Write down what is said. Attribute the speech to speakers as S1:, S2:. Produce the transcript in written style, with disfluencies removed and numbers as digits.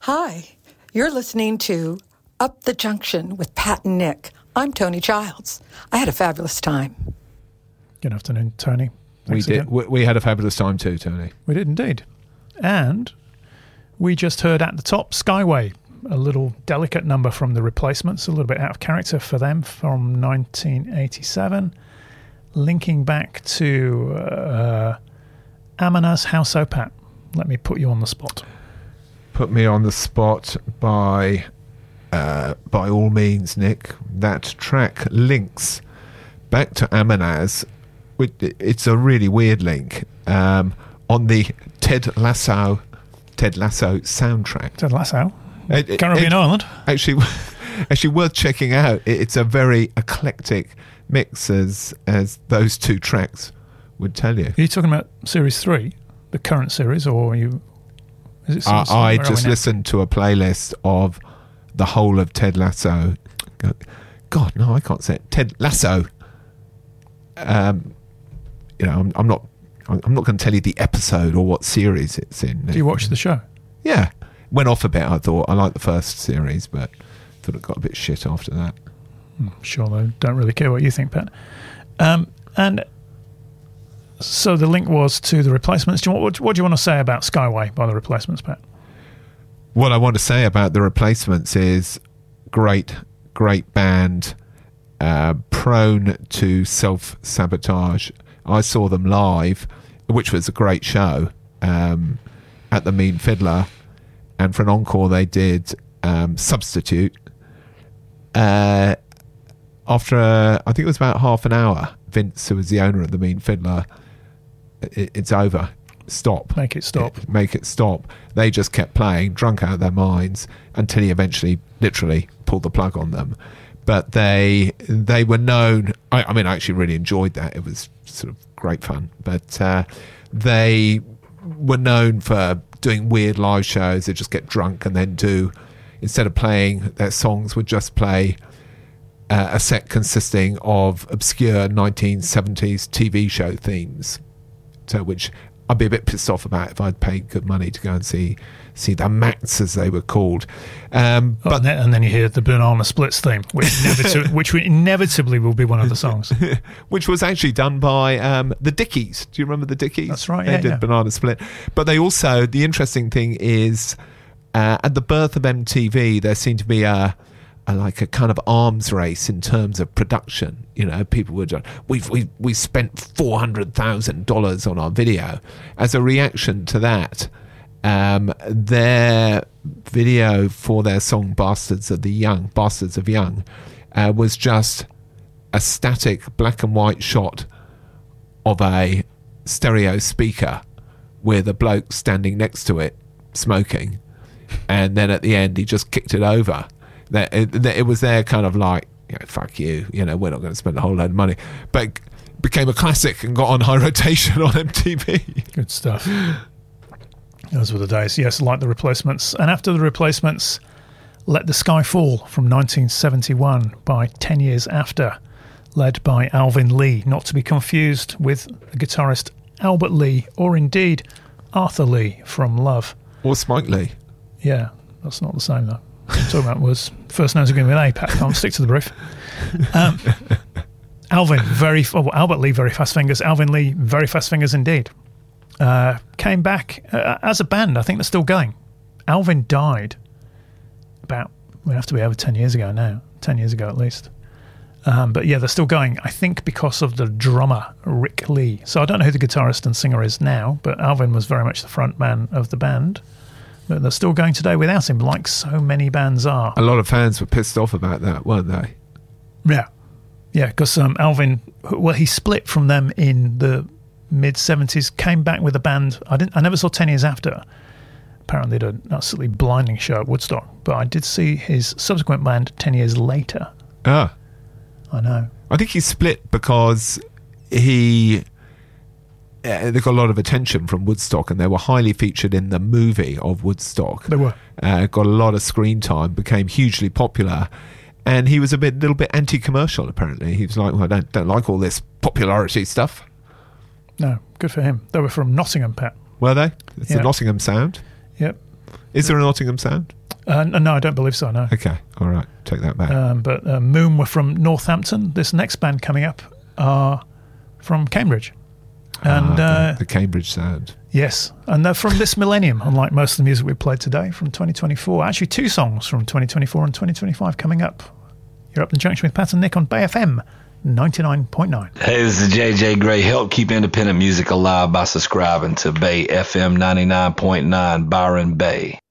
S1: Hi, you're listening to Up the Junction with Pat and Nick. I'm Tony Childs. I had a fabulous time.
S2: Good afternoon, Tony.
S3: Thanks we did. We had a fabulous time too, Tony.
S2: We did indeed. And we just heard at the top Skyway, a little delicate number from The Replacements, a little bit out of character for them, from 1987, linking back to Amanaz How So Pat. Let me put you on the spot.
S3: Put me on the spot by all means, Nick. That track links back to Amanaz. It's a really weird link on the Ted Lasso soundtrack.
S2: Ted Lasso? Caribbean Island?
S3: Actually worth checking out. It's a very eclectic mix, as those two tracks would tell you.
S2: Are you talking about Series 3, the current series, or are you...
S3: I just listened to a playlist of the whole of Ted Lasso. God, no, I can't say it. Ted Lasso. I'm not going to tell you the episode or what series it's in.
S2: Do you watch the show?
S3: Yeah, went off a bit. I thought I liked the first series, but thought it got a bit shit after that.
S2: Sure, though, don't really care what you think, Pat. And so the link was to The Replacements. What do you want to say about Skyway by The Replacements, Pat?
S3: What I want to say about The Replacements is great band, prone to self-sabotage. I saw them live, which was a great show, at the Mean Fiddler, and for an encore they did Substitute. After I think it was about half an hour, Vince, who was the owner of the Mean Fiddler, it's over. Stop.
S2: Make it stop.
S3: Make it stop. They just kept playing, drunk out of their minds, until he eventually, literally, pulled the plug on them. But they were known. I actually really enjoyed that. It was sort of great fun. But they were known for doing weird live shows. They just get drunk and then instead of playing their songs, would just play a set consisting of obscure 1970s TV show themes. So, which I'd be a bit pissed off about if I'd paid good money to go and see the Mats, as they were called. But
S2: and then you hear the Banana Splits theme, which inevitably will be one of the songs.
S3: Which was actually done by the Dickies. Do you remember the Dickies?
S2: That's right,
S3: They did Banana Split. But they also, the interesting thing is, at the birth of MTV, there seemed to be a kind of arms race in terms of production. You know, people were just, we spent $400,000 on our video. As a reaction to that, their video for their song Bastards of Young was just a static black and white shot of a stereo speaker with a bloke standing next to it smoking, and then at the end he just kicked it over. That it was their kind of like, fuck you, we're not going to spend a whole load of money, but it became a classic and got on high rotation on MTV.
S2: Good stuff. Those were the days. Yes, like The Replacements. And after The Replacements, Let the Sky Fall from 1971 by 10 Years After, led by Alvin Lee, not to be confused with the guitarist Albert Lee, or indeed Arthur Lee from Love.
S3: Or Spike Lee.
S2: Yeah, that's not the same though. What I'm talking about was first names are going with A, Pat, can't stick to the brief. Albert Lee, very fast fingers. Alvin Lee, very fast fingers indeed. Came back as a band. I think they're still going. Alvin died we have to be over 10 years ago now. 10 years ago at least. But yeah, they're still going. I think because of the drummer, Rick Lee. So I don't know who the guitarist and singer is now, but Alvin was very much the front man of the band. But they're still going today without him, like so many bands are.
S3: A lot of fans were pissed off about that, weren't they?
S2: Yeah. Yeah, because Alvin, he split from them in the mid-70s, came back with a band. I never saw 10 Years After. Apparently they did an absolutely blinding show at Woodstock. But I did see his subsequent band 10 years later.
S3: Ah.
S2: I know.
S3: I think he split because they got a lot of attention from Woodstock, and they were highly featured in the movie of Woodstock.
S2: They were.
S3: Got a lot of screen time, became hugely popular, and he was a little bit anti-commercial. Apparently, he was like, "Well, I don't like all this popularity stuff."
S2: No, good for him. They were from Nottingham, Pat.
S3: Were they? It's the Nottingham sound.
S2: Yep.
S3: Is there a Nottingham sound?
S2: No, I don't believe so, no.
S3: Okay, all right, take that back.
S2: But Moon were from Northampton. This next band coming up are from Cambridge. And
S3: the Cambridge sound.
S2: Yes, and they're from this millennium, unlike most of the music we played today, from 2024. Actually, 2 songs from 2024 and 2025 coming up. You're Up the Junction with Pat and Nick on Bay FM 99.9.
S4: Hey, this is JJ Gray. Help keep independent music alive by subscribing to Bay FM 99.9 Byron Bay.